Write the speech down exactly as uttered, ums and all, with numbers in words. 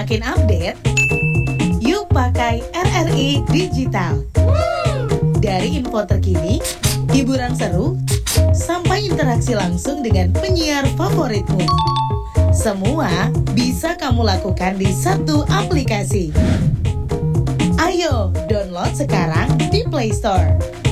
Semakin update, yuk pakai R R I Digital. Dari info terkini, hiburan seru, sampai interaksi langsung dengan penyiar favoritmu. Semua bisa kamu lakukan di satu aplikasi. Ayo, download sekarang di Play Store.